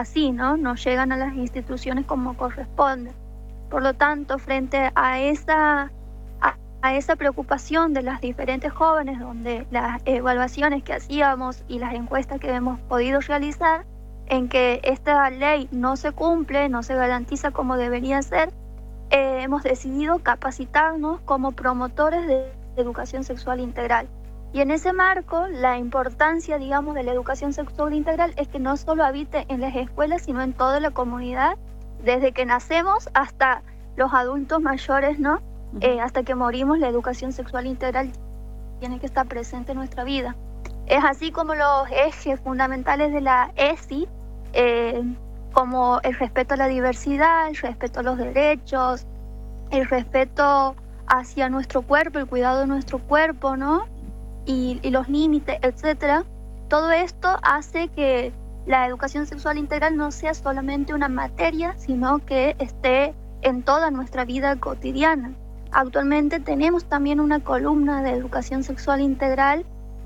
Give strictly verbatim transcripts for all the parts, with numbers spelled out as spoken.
así, ¿no? No llegan a las instituciones como corresponde. Por lo tanto, frente a esa, a, a esa preocupación de las diferentes jóvenes, donde las evaluaciones que hacíamos y las encuestas que hemos podido realizar, en que esta ley no se cumple, no se garantiza como debería ser, eh, hemos decidido capacitarnos como promotores de educación sexual integral. Y en ese marco, la importancia, digamos, de la educación sexual integral es que no solo habite en las escuelas, sino en toda la comunidad, desde que nacemos hasta los adultos mayores, ¿no? Uh-huh. Eh, hasta que morimos, la educación sexual integral tiene que estar presente en nuestra vida. Es así como los ejes fundamentales de la E S I, eh, como el respeto a la diversidad, el respeto a los derechos, el respeto hacia nuestro cuerpo, el cuidado de nuestro cuerpo, ¿no? Y, y los límites, etcétera. Todo esto hace que la educación sexual integral no sea solamente una materia, sino que esté en toda nuestra vida cotidiana. Actualmente tenemos también una columna de educación sexual integral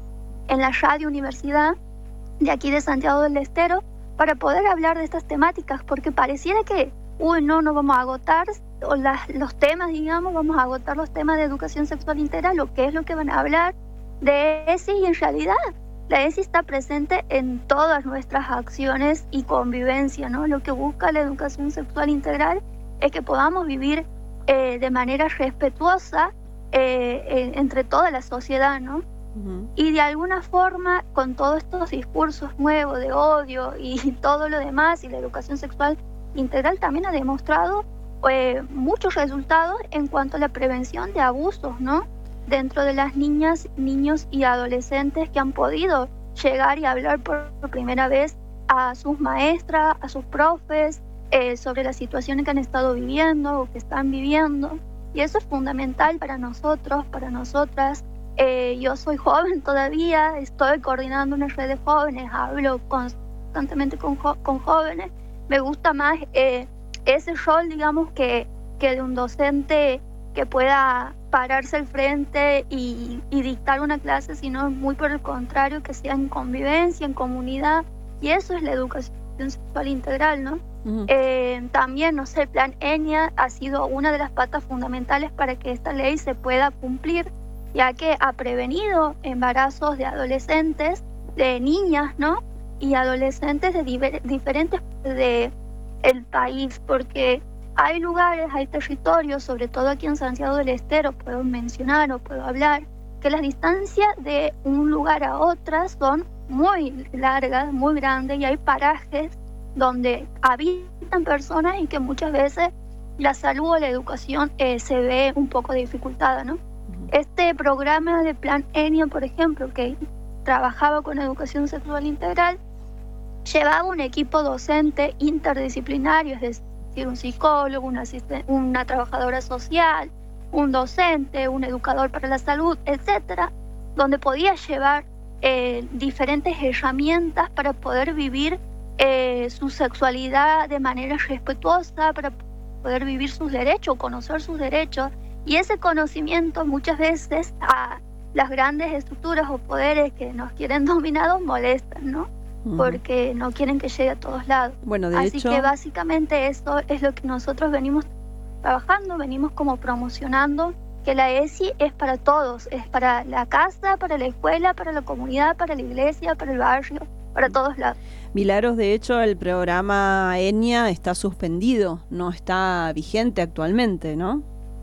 en la Radio Universidad de aquí de Santiago del Estero para poder hablar de estas temáticas, porque pareciera que, uy, no, no vamos a agotar o las, los temas, digamos, vamos a agotar los temas de educación sexual integral, o qué es lo que van a hablar de E S I, y en realidad la E S I está presente en todas nuestras acciones y convivencia, ¿no? Lo que busca la educación sexual integral es que podamos vivir eh, de manera respetuosa eh, eh, entre toda la sociedad, ¿no? Uh-huh. Y de alguna forma, con todos estos discursos nuevos de odio y todo lo demás, y la educación sexual integral también ha demostrado eh, muchos resultados en cuanto a la prevención de abusos, ¿no? Dentro de las niñas, niños y adolescentes que han podido llegar y hablar por primera vez a sus maestras, a sus profes, eh, sobre las situaciones que han estado viviendo o que están viviendo. Y eso es fundamental para nosotros, para nosotras. Eh, yo soy joven todavía, estoy coordinando una red de jóvenes, hablo constantemente con, jo- con jóvenes. Me gusta más eh, ese rol, digamos, que, que de un docente que pueda pararse al frente y, y dictar una clase, sino muy por el contrario, que sea en convivencia, en comunidad, y eso es la educación sexual integral, ¿no? Uh-huh. Eh, también, no sé, el plan ENIA ha sido una de las patas fundamentales para que esta ley se pueda cumplir, ya que ha prevenido embarazos de adolescentes, de niñas, ¿no? Y adolescentes de diver- diferentes de el país, porque hay lugares, hay territorios, sobre todo aquí en Santiago del Estero, puedo mencionar o puedo hablar, que las distancias de un lugar a otra son muy largas, muy grandes, y hay parajes donde habitan personas y que muchas veces la salud o la educación eh, se ve un poco dificultada, ¿no? Este programa de Plan ENIA, por ejemplo, que trabajaba con educación sexual integral, llevaba un equipo docente interdisciplinario, es decir, un psicólogo, una, asisten- una trabajadora social, un docente, un educador para la salud, etcétera, donde podía llevar eh, diferentes herramientas para poder vivir eh, su sexualidad de manera respetuosa, para poder vivir sus derechos, conocer sus derechos. Y ese conocimiento muchas veces a las grandes estructuras o poderes que nos quieren dominados molestan, ¿no? Uh-huh. Porque no quieren que llegue a todos lados. Bueno, de Así hecho... que básicamente eso es lo que nosotros venimos trabajando, venimos como promocionando, que la E S I es para todos, es para la casa, para la escuela, para la comunidad, para la iglesia, para el barrio, para todos lados. Milagros, de hecho, el programa ENIA está suspendido, no está vigente actualmente, ¿no?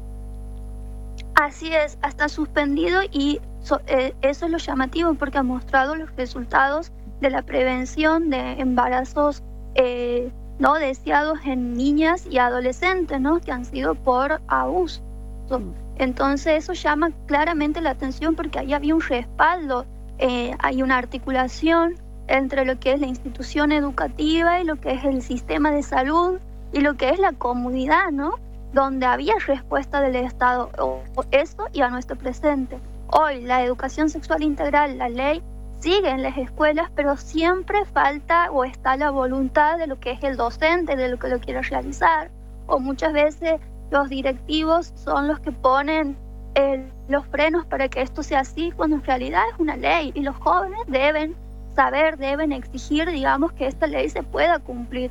Así es, está suspendido, y so, eh, eso es lo llamativo, porque ha mostrado los resultados de la prevención de embarazos eh, no deseados en niñas y adolescentes, ¿no? Que han sido por abuso. Entonces eso llama claramente la atención, porque ahí había un respaldo, eh, hay una articulación entre lo que es la institución educativa y lo que es el sistema de salud y lo que es la comunidad, ¿no? Donde había respuesta del Estado, o eso y a nuestro presente. Hoy la educación sexual integral, la ley, sigue en las escuelas, pero siempre falta o está la voluntad de lo que es el docente, de lo que lo quiere realizar, o muchas veces los directivos son los que ponen eh, los frenos para que esto sea así, cuando en realidad es una ley, y los jóvenes deben saber, deben exigir, digamos, que esta ley se pueda cumplir.